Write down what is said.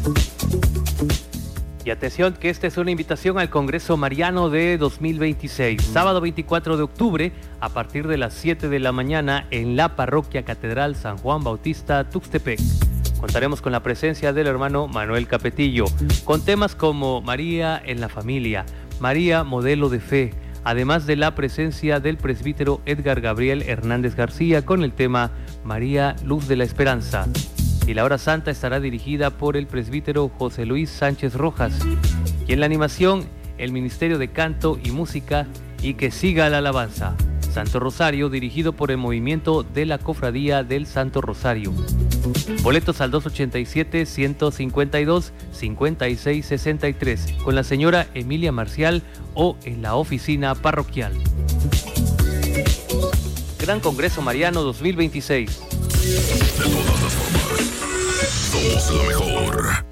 Y atención que esta es una invitación al Congreso Mariano de 2026, sábado 24 de octubre, a partir de las 7 de la mañana en la Parroquia Catedral San Juan Bautista, Tuxtepec. Contaremos con la presencia del hermano Manuel Capetillo, con temas como María en la familia, María modelo de fe, además de la presencia del presbítero Edgar Gabriel Hernández García con el tema María Luz de la Esperanza. Y la hora santa estará dirigida por el presbítero José Luis Sánchez Rojas. Y en la animación, el Ministerio de Canto y Música y que siga la alabanza. Santo Rosario, dirigido por el movimiento de la Cofradía del Santo Rosario. Boletos al 287-152-5663 con la señora Emilia Marcial o en la oficina parroquial. Gran Congreso Mariano 2026. De todas las formas, somos la mejor.